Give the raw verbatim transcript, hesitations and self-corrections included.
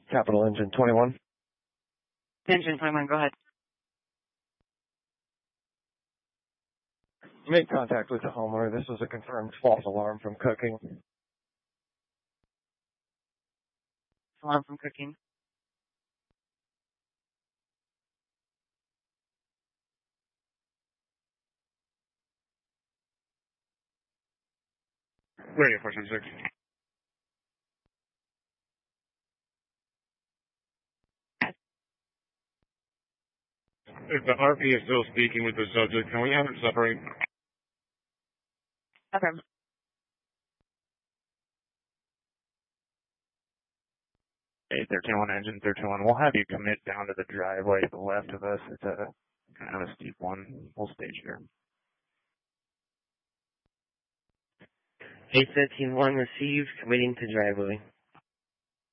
Capital Engine twenty-one. Engine twenty-one, go ahead. Make contact with the homeowner. This was a confirmed false alarm from cooking. Alarm from cooking. Radio four seven six. If the R P is still speaking with the subject, can we have it separate? Okay. Hey, thirteen one engine, thirteen one. We'll have you commit down to the driveway to the left of us. It's a kind of a steep one. We'll stage here. Hey, thirteen one received, committing to driveway.